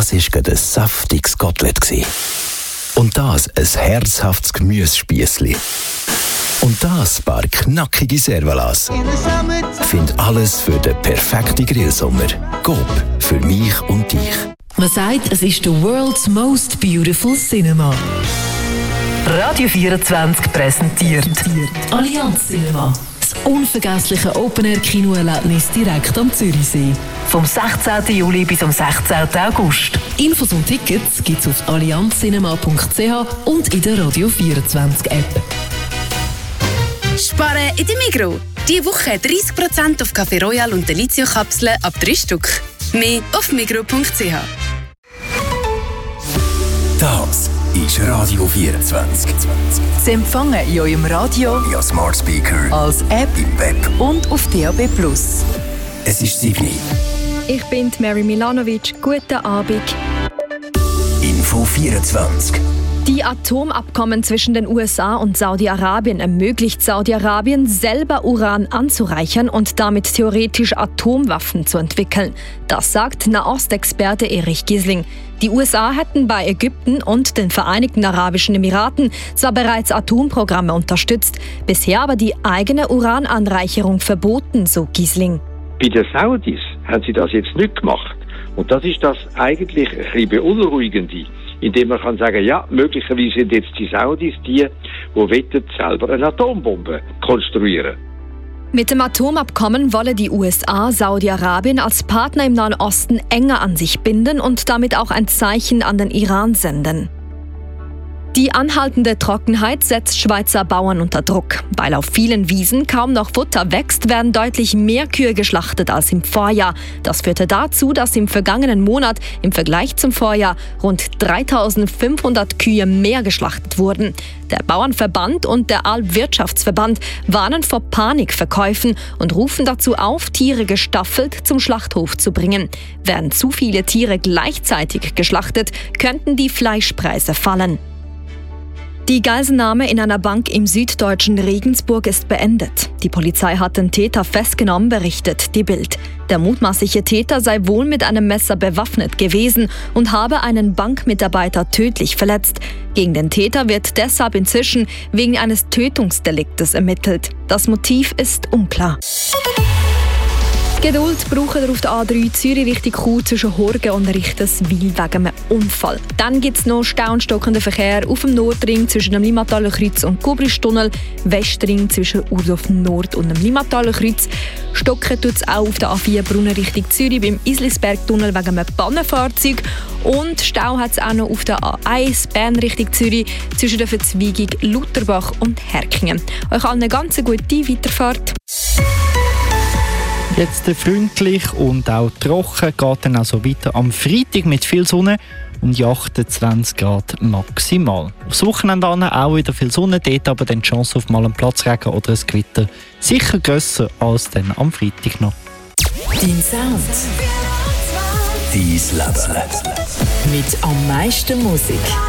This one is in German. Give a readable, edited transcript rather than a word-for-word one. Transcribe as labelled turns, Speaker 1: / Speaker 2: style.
Speaker 1: Das war gerade ein saftiges Kotelett. Und das ein herzhaftes Gemüsespiessli. Und das ein paar knackige Servalas. Find alles für den perfekten Grillsommer. Coop, für mich und dich.
Speaker 2: Man sagt, es ist the world's most beautiful cinema. Radio 24 präsentiert Allianz Cinema. Das unvergessliche Open-Air-Kinoerlebnis direkt am Zürichsee. Vom 16. Juli bis am 16. August. Infos und Tickets gibt's auf allianzcinema.ch und in der Radio 24 App.
Speaker 3: Sparen in der Migros. Diese Woche 30% auf Café Royal und Delizio-Kapseln ab 3 Stück. Mehr auf migros.ch.
Speaker 1: Das ist Radio 24.
Speaker 2: Sie empfangen in eurem Radio,
Speaker 1: via Smart Speaker,
Speaker 2: als App
Speaker 1: im Web
Speaker 2: und auf DAB+.
Speaker 1: Es ist 7 Uhr.
Speaker 4: Ich bin Mary Milanovic. Guten Abend.
Speaker 1: Info 24.
Speaker 4: Die Atomabkommen zwischen den USA und Saudi-Arabien ermöglicht Saudi-Arabien, selber Uran anzureichern und damit theoretisch Atomwaffen zu entwickeln. Das sagt Nahostexperte Erich Gisling. Die USA hätten bei Ägypten und den Vereinigten Arabischen Emiraten zwar bereits Atomprogramme unterstützt, bisher aber die eigene Urananreicherung verboten, so Gisling.
Speaker 5: Bei den Saudis haben sie das jetzt nicht gemacht. Und das ist das eigentlich ein bisschen Beunruhigende, indem man kann sagen, ja, möglicherweise sind jetzt die Saudis die wettet, selber eine Atombombe konstruieren.
Speaker 4: Mit dem Atomabkommen wolle die USA Saudi-Arabien als Partner im Nahen Osten enger an sich binden und damit auch ein Zeichen an den Iran senden. Die anhaltende Trockenheit setzt Schweizer Bauern unter Druck. Weil auf vielen Wiesen kaum noch Futter wächst, werden deutlich mehr Kühe geschlachtet als im Vorjahr. Das führte dazu, dass im vergangenen Monat im Vergleich zum Vorjahr rund 3.500 Kühe mehr geschlachtet wurden. Der Bauernverband und der Alpwirtschaftsverband warnen vor Panikverkäufen und rufen dazu auf, Tiere gestaffelt zum Schlachthof zu bringen. Werden zu viele Tiere gleichzeitig geschlachtet, könnten die Fleischpreise fallen. Die Geiselnahme in einer Bank im süddeutschen Regensburg ist beendet. Die Polizei hat den Täter festgenommen, berichtet die Bild. Der mutmaßliche Täter sei wohl mit einem Messer bewaffnet gewesen und habe einen Bankmitarbeiter tödlich verletzt. Gegen den Täter wird deshalb inzwischen wegen eines Tötungsdeliktes ermittelt. Das Motiv ist unklar. Geduld brauchen wir auf der A3 Zürich Richtung Chur zwischen Horgen und Richterswil wegen einem Unfall. Dann gibt es noch Stau und stockenden Verkehr auf dem Nordring zwischen dem Limmataler Kreuz und Kubristunnel, Westring zwischen Urdorf Nord und dem Limmataler Kreuz. Stocken tut es auch auf der A4 Brunnen Richtung Zürich beim Islisbergtunnel wegen einem Pannenfahrzeug. Und Stau hat es auch noch auf der A1 Bern Richtung Zürich zwischen der Verzweigung Lutherbach und Herkingen. Euch allen eine ganz gute Weiterfahrt.
Speaker 6: Jetzt freundlich und auch trocken geht dann also weiter am Freitag mit viel Sonne und 28 Grad maximal. Aufs Wochenende auch wieder viel Sonne, dort aber dann die Chance auf mal einen Platzregen oder ein Gewitter sicher grösser als dann am Freitag noch.
Speaker 2: Dein Sound.
Speaker 1: Dein Leben.
Speaker 2: Mit am meisten Musik.